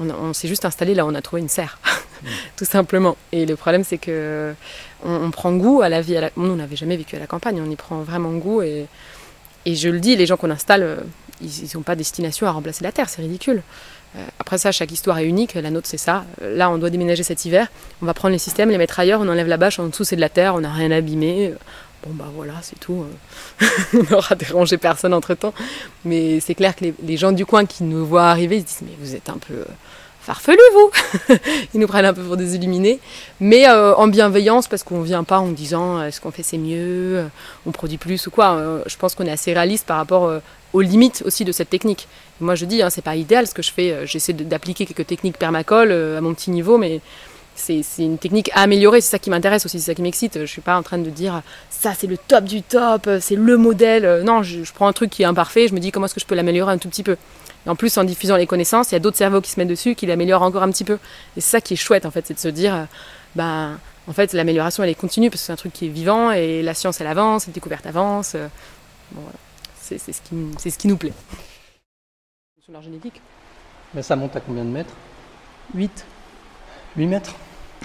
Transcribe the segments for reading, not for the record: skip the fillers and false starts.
on s'est juste installé là où on a trouvé une serre, tout simplement. Et le problème, c'est que on prend goût à la vie. Nous, on n'avait jamais vécu à la campagne, on y prend vraiment goût. Et je le dis, les gens qu'on installe, ils n'ont pas destination à remplacer la terre, c'est ridicule. Après ça, chaque histoire est unique, la nôtre c'est ça. Là, on doit déménager cet hiver, on va prendre les systèmes, les mettre ailleurs, on enlève la bâche, en dessous c'est de la terre, on n'a rien abîmé. Bon bah voilà, c'est tout. On n'aura dérangé personne entre-temps. Mais c'est clair que les gens du coin qui nous voient arriver, ils se disent « mais vous êtes un peu farfelus, vous !» Ils nous prennent un peu pour des illuminés. Mais en bienveillance, parce qu'on ne vient pas en disant « ce qu'on fait c'est mieux, on produit plus » ou quoi. Je pense qu'on est assez réaliste par rapport aux limites aussi de cette technique. Et moi je dis, c'est pas idéal ce que je fais. J'essaie d'appliquer quelques techniques permacolle à mon petit niveau, mais... C'est une technique à améliorer, c'est ça qui m'intéresse aussi, c'est ça qui m'excite. Je ne suis pas en train de dire ça c'est le top du top, c'est le modèle. Non, je prends un truc qui est imparfait, je me dis comment est-ce que je peux l'améliorer un tout petit peu. Et en plus, en diffusant les connaissances, il y a d'autres cerveaux qui se mettent dessus, qui l'améliorent encore un petit peu. Et c'est ça qui est chouette en fait, c'est de se dire, en fait l'amélioration elle est continue parce que c'est un truc qui est vivant et la science elle avance, les découvertes avancent. Bon, voilà. C'est ce qui nous plaît. Sur l'art génétique. Mais ça monte à combien de mètres ? 8. 8 mètres.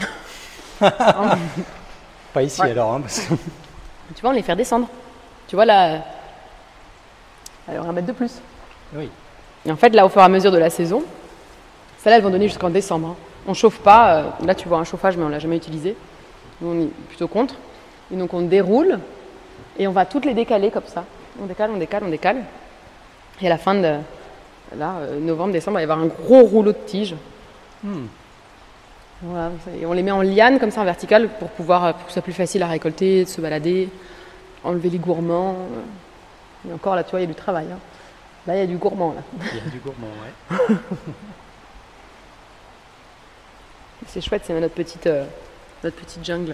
Pas ici ouais. Alors, parce que... Tu vois, on les fait descendre. Tu vois là, alors 1 mètre de plus. Oui. Et en fait, là, au fur et à mesure de la saison, celles-là, elles vont donner jusqu'en décembre. On chauffe pas. Là, tu vois un chauffage, mais on l'a jamais utilisé. Nous, on est plutôt contre. Et donc, on déroule et on va toutes les décaler comme ça. On décale. Et à la fin de novembre, décembre, il va y avoir un gros rouleau de tiges. Voilà, et on les met en liane comme ça en verticale pour que ce soit plus facile à récolter, de se balader, enlever les gourmands. Et encore là, tu vois, il y a du travail. Hein. Là, il y a du gourmand. Là. Il y a du gourmand, ouais. C'est chouette, c'est notre petite jungle.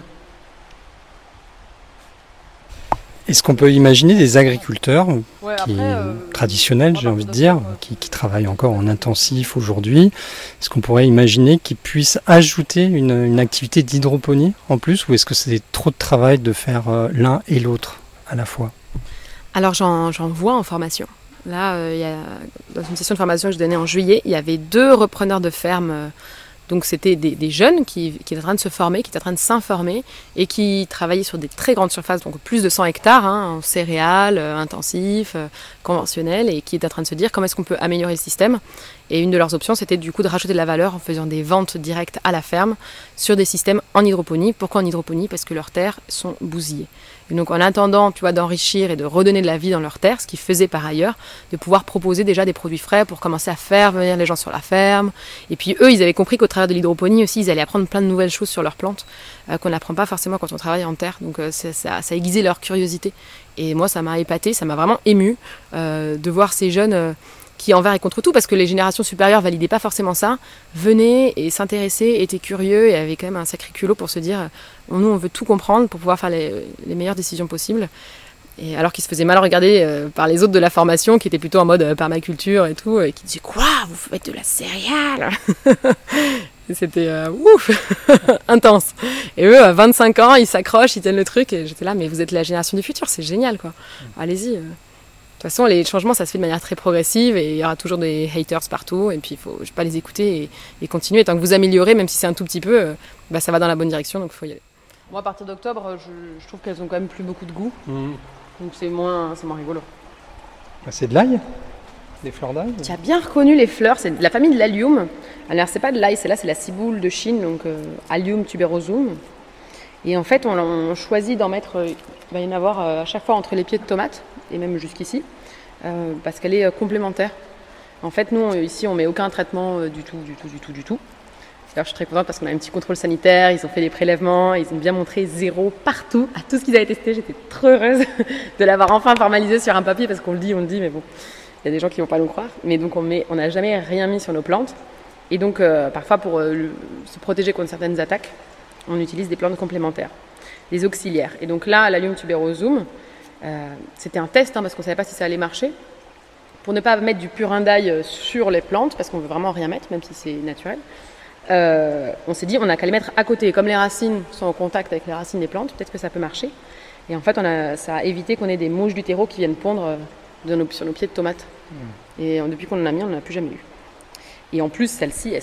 Est-ce qu'on peut imaginer des agriculteurs traditionnels, j'ai envie de dire, qui travaillent encore en intensif aujourd'hui, est-ce qu'on pourrait imaginer qu'ils puissent ajouter une activité d'hydroponie en plus, ou est-ce que c'est trop de travail de faire l'un et l'autre à la fois ? Alors j'en vois en formation. Là, dans une session de formation que je donnais en juillet, il y avait 2 repreneurs de ferme. Donc c'était des jeunes qui étaient en train de se former, qui étaient en train de s'informer et qui travaillaient sur des très grandes surfaces, donc plus de 100 hectares, en céréales, intensifs, conventionnels, et qui étaient en train de se dire comment est-ce qu'on peut améliorer le système. Et une de leurs options, c'était du coup de rajouter de la valeur en faisant des ventes directes à la ferme sur des systèmes en hydroponie. Pourquoi en hydroponie ? Parce que leurs terres sont bousillées. Et donc en attendant, tu vois, d'enrichir et de redonner de la vie dans leurs terres, ce qu'ils faisaient par ailleurs, de pouvoir proposer déjà des produits frais pour commencer à faire venir les gens sur la ferme. Et puis eux, ils avaient compris qu'au travers de l'hydroponie aussi, ils allaient apprendre plein de nouvelles choses sur leurs plantes qu'on n'apprend pas forcément quand on travaille en terre. Donc ça aiguisait leur curiosité. Et moi, ça m'a épaté, ça m'a vraiment ému de voir ces jeunes qui envers et contre tout, parce que les générations supérieures validaient pas forcément ça, venaient et s'intéressaient, étaient curieux et avaient quand même un sacré culot pour se dire nous on veut tout comprendre pour pouvoir faire les meilleures décisions possibles. Et alors qu'ils se faisaient mal regarder par les autres de la formation qui étaient plutôt en mode permaculture et tout, et qui disaient quoi, vous faites de la céréale. Et c'était ouf, intense. Et eux, à 25 ans, ils s'accrochent, ils tiennent le truc, et j'étais là, mais vous êtes la génération du futur, c'est génial quoi. Allez-y. De toute façon, les changements, ça se fait de manière très progressive et il y aura toujours des haters partout. Et puis, il faut pas les écouter et continuer. Tant que vous améliorez, même si c'est un tout petit peu, ça va dans la bonne direction, donc il faut y aller. Moi, à partir d'octobre, je trouve qu'elles ont quand même plus beaucoup de goût. Donc c'est moins rigolo. C'est de l'ail ? Des fleurs d'ail ? Tu as bien reconnu les fleurs, c'est de la famille de l'allium. Alors, c'est pas de l'ail, c'est la ciboule de Chine, donc Allium tuberosum. Et en fait, on choisit d'en mettre, il va y en avoir à chaque fois entre les pieds de tomates, et même jusqu'ici, parce qu'elle est complémentaire. En fait, nous, ici, on met aucun traitement du tout. D'ailleurs, je suis très contente parce qu'on a un petit contrôle sanitaire, ils ont fait des prélèvements, ils ont bien montré 0 partout, à tout ce qu'ils avaient testé. J'étais trop heureuse de l'avoir enfin formalisé sur un papier, parce qu'on le dit, mais bon, il y a des gens qui ne vont pas nous croire. Mais donc, on n'a jamais rien mis sur nos plantes. Et donc, parfois, pour se protéger contre certaines attaques, on utilise des plantes complémentaires, des auxiliaires. Et donc là, l'Allium tuberosum, c'était un test, parce qu'on ne savait pas si ça allait marcher. Pour ne pas mettre du purin d'ail sur les plantes, parce qu'on ne veut vraiment rien mettre, même si c'est naturel, on s'est dit on n'a qu'à les mettre à côté. Comme les racines sont en contact avec les racines des plantes, peut-être que ça peut marcher. Et en fait, ça a évité qu'on ait des mouches du terreau qui viennent pondre sur nos pieds de tomates. Et depuis qu'on en a mis, on n'en a plus jamais eu. Et en plus, celles-ci, elles